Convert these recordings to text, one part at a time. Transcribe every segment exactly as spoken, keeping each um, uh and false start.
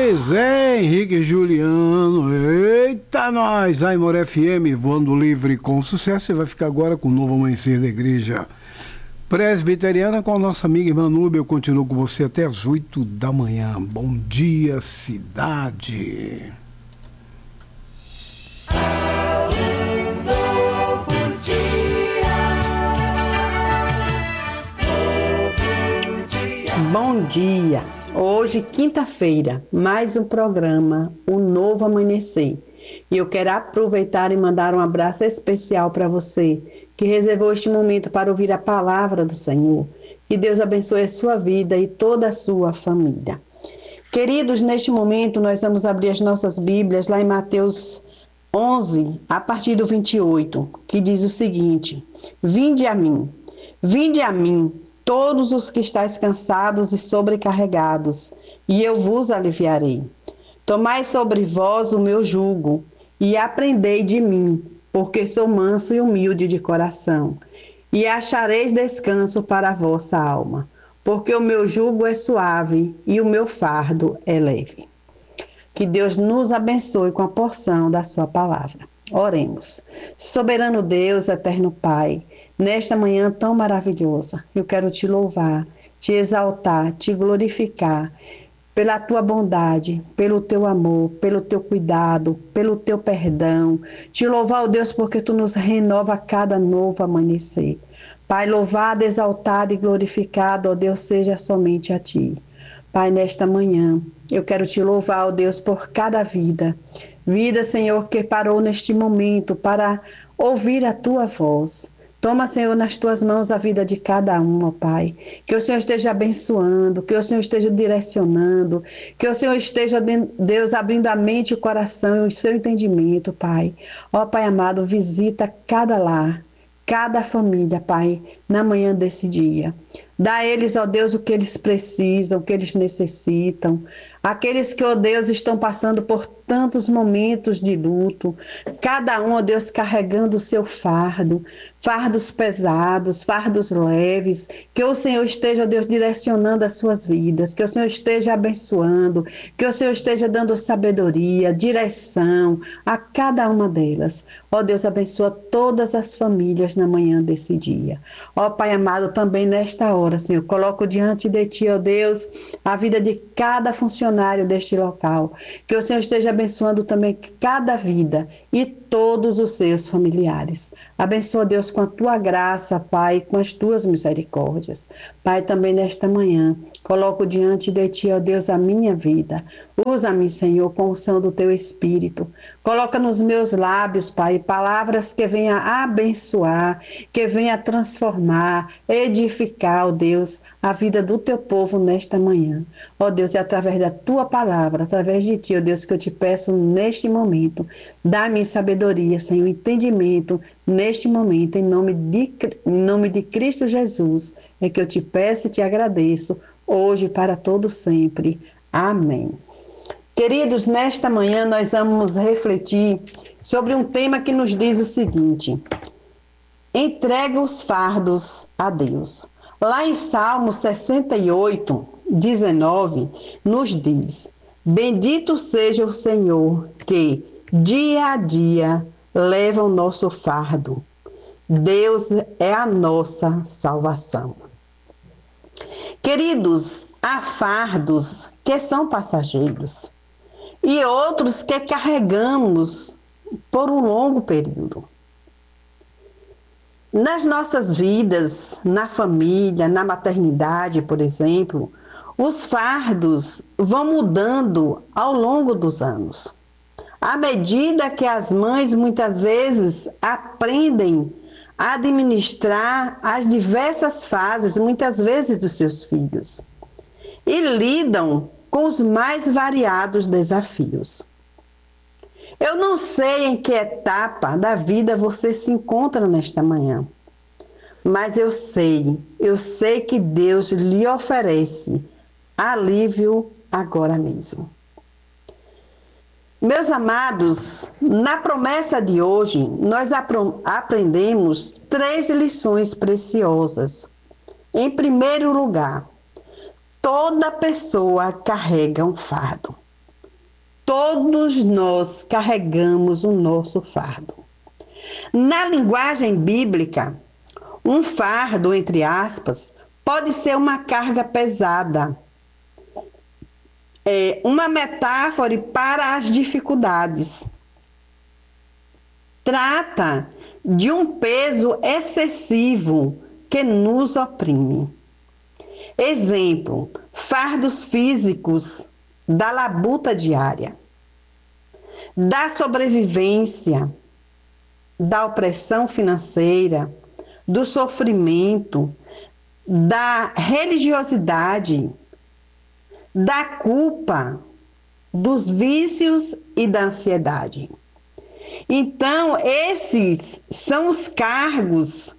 Pois é, Henrique e Juliano. Eita, nós! Aimor F M, voando livre com sucesso. Você vai ficar agora com o Novo Amanhecer da Igreja Presbiteriana com a nossa amiga irmã Núbia. Eu continuo com você até as oito da manhã. Bom dia, cidade. Bom dia! Hoje, quinta-feira, mais um programa, O Novo Amanhecer. E eu quero aproveitar e mandar um abraço especial para você, que reservou este momento para ouvir a palavra do Senhor. Que Deus abençoe a sua vida e toda a sua família. Queridos, neste momento nós vamos abrir as nossas Bíblias lá em Mateus onze, a partir do vinte e oito, que diz o seguinte: Vinde a mim, vinde a mim, todos os que estáis cansados e sobrecarregados, e eu vos aliviarei. Tomai sobre vós o meu jugo, e aprendei de mim, porque sou manso e humilde de coração, e achareis descanso para a vossa alma, porque o meu jugo é suave e o meu fardo é leve. Que Deus nos abençoe com a porção da sua palavra. Oremos. Soberano Deus, eterno Pai, nesta manhã tão maravilhosa, eu quero te louvar, te exaltar, te glorificar pela tua bondade, pelo teu amor, pelo teu cuidado, pelo teu perdão. Te louvar, ó Deus, porque tu nos renova a cada novo amanhecer. Pai, louvado, exaltado e glorificado, ó Deus, seja somente a ti. Pai, nesta manhã, eu quero te louvar, ó Deus, por cada vida. Vida, Senhor, que parou neste momento para ouvir a tua voz. Toma, Senhor, nas tuas mãos a vida de cada um, ó Pai. Que o Senhor esteja abençoando, que o Senhor esteja direcionando, que o Senhor esteja, Deus, abrindo a mente e o coração e o seu entendimento, Pai. Ó Pai amado, visita cada lar, cada família, Pai, na manhã desse dia. Dá a eles, ó Deus, o que eles precisam, o que eles necessitam. Aqueles que, ó Deus, estão passando por tantos momentos de luto. Cada um, ó Deus, carregando o seu fardo. Fardos pesados, fardos leves. Que o Senhor esteja, ó Deus, direcionando as suas vidas. Que o Senhor esteja abençoando. Que o Senhor esteja dando sabedoria, direção a cada uma delas. Ó Deus, abençoa todas as famílias na manhã desse dia. Ó Pai amado, também nesta hora, Senhor, coloco diante de Ti, ó Deus, a vida de cada funcionário deste local. Que o Senhor esteja abençoando também cada vida e todos os seus familiares. Abençoa, Deus, com a Tua graça, Pai, com as Tuas misericórdias. Pai, também nesta manhã, coloco diante de Ti, ó Deus, a minha vida. Usa-me, Senhor, com o som do Teu Espírito. Coloca nos meus lábios, Pai, palavras que venham abençoar, que venham transformar, edificar, ó Deus, a vida do Teu povo nesta manhã. Ó Deus, é através da Tua palavra, através de Ti, ó Deus, que eu te peço neste momento. Dá-me sabedoria, Senhor, entendimento neste momento, em nome de, em nome de Cristo Jesus, é que eu te peço e te agradeço, hoje para todo sempre. Amém. Queridos, nesta manhã nós vamos refletir sobre um tema que nos diz o seguinte: entrega os fardos a Deus. Lá em Salmo sessenta e oito, dezenove, nos diz: bendito seja o Senhor que, dia a dia, leva o nosso fardo. Deus é a nossa salvação. Queridos, há fardos que são passageiros e outros que carregamos por um longo período. Nas nossas vidas, na família, na maternidade, por exemplo, os fardos vão mudando ao longo dos anos. À medida que as mães muitas vezes aprendem a administrar as diversas fases, muitas vezes, dos seus filhos, e lidam com os mais variados desafios. Eu não sei em que etapa da vida você se encontra nesta manhã, mas eu sei, eu sei que Deus lhe oferece alívio agora mesmo. Meus amados, na promessa de hoje, nós apro- aprendemos três lições preciosas. Em primeiro lugar, toda pessoa carrega um fardo. todos nós carregamos o nosso fardo. Na linguagem bíblica, um fardo, entre aspas, pode ser uma carga pesada, é uma metáfora para as dificuldades. Trata de um peso excessivo que nos oprime. Exemplo, fardos físicos da labuta diária, da sobrevivência, da opressão financeira, do sofrimento, da religiosidade, da culpa, dos vícios e da ansiedade. Então, esses são os cargos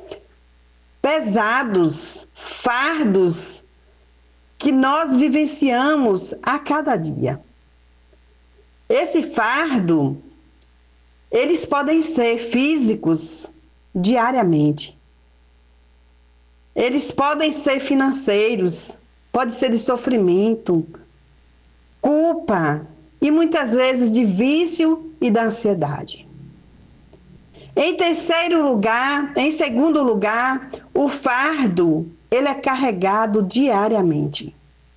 pesados, fardos que nós vivenciamos a cada dia. Esse fardo, eles podem ser físicos diariamente. Eles podem ser financeiros, pode ser de sofrimento, culpa e muitas vezes de vício e da ansiedade. Em terceiro lugar, em segundo lugar, o fardo, ele é carregado diariamente.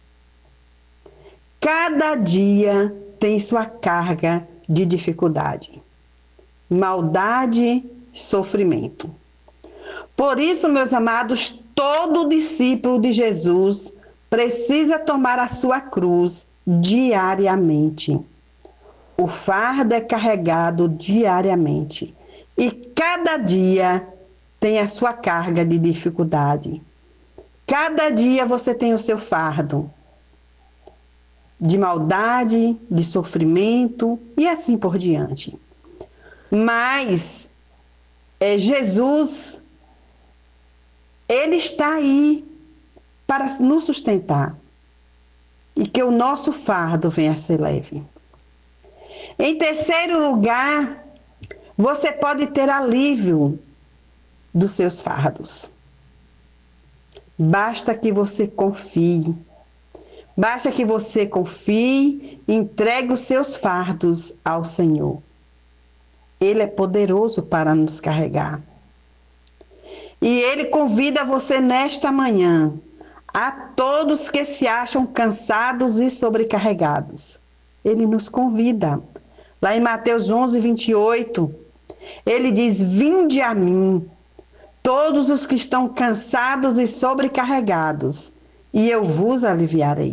Cada dia tem sua carga de dificuldade, maldade, sofrimento. Por isso, meus amados, todo discípulo de Jesus precisa tomar a sua cruz diariamente. O fardo é carregado diariamente e cada dia tem a sua carga de dificuldade. Cada dia você tem o seu fardo de maldade, de sofrimento e assim por diante. Mas é, Jesus, ele está aí para nos sustentar e que o nosso fardo venha a ser leve. Em terceiro lugar, você pode ter alívio dos seus fardos. Basta que você confie. Basta que você confie e entregue os seus fardos ao Senhor. Ele é poderoso para nos carregar. E Ele convida você nesta manhã, a todos que se acham cansados e sobrecarregados. Ele nos convida. Lá em Mateus onze, vinte e oito, Ele diz: vinde a mim, todos os que estão cansados e sobrecarregados, e eu vos aliviarei.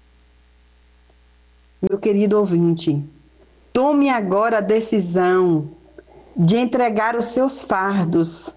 Meu querido ouvinte, tome agora a decisão de entregar os seus fardos,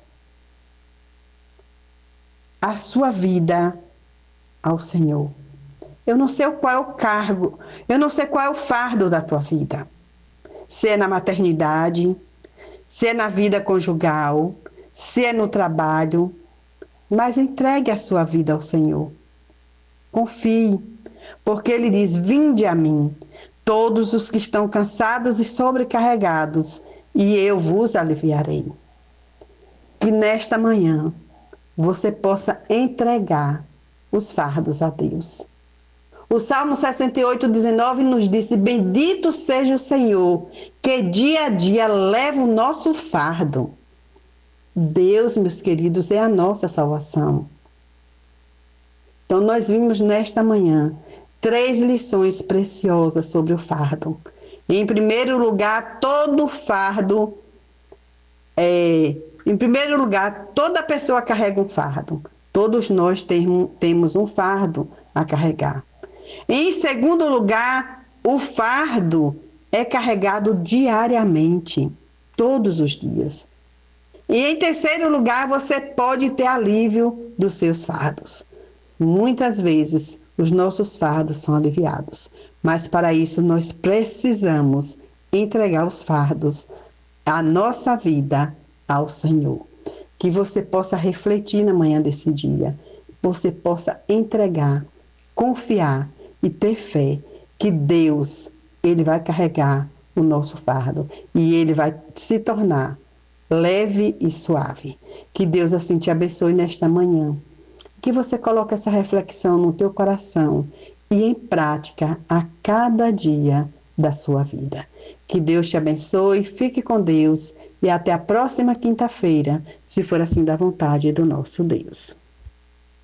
a sua vida ao Senhor. Eu não sei qual é o cargo, eu não sei qual é o fardo da tua vida. Se é na maternidade, se é na vida conjugal, se é no trabalho, mas entregue a sua vida ao Senhor. Confie, porque Ele diz: vinde a mim, todos os que estão cansados e sobrecarregados, e eu vos aliviarei. Que nesta manhã você possa entregar os fardos a Deus. O Salmo sessenta e oito, dezenove nos diz: bendito seja o Senhor, que dia a dia leva o nosso fardo. Deus, meus queridos, é a nossa salvação. Então, nós vimos nesta manhã três lições preciosas sobre o fardo. Em primeiro lugar, todo fardo, é, em primeiro lugar, toda pessoa carrega um fardo. Todos nós tem, temos um fardo a carregar. Em segundo lugar, o fardo é carregado diariamente, todos os dias. E em terceiro lugar, você pode ter alívio dos seus fardos. Muitas vezes, os nossos fardos são aliviados, mas para isso nós precisamos entregar os fardos, a nossa vida ao Senhor. Que você possa refletir na manhã desse dia, você possa entregar, confiar e ter fé que Deus, Ele vai carregar o nosso fardo e Ele vai se tornar leve e suave. Que Deus assim te abençoe nesta manhã. Que você coloque essa reflexão no teu coração e em prática a cada dia da sua vida. Que Deus te abençoe, fique com Deus e até a próxima quinta-feira, se for assim da vontade do nosso Deus.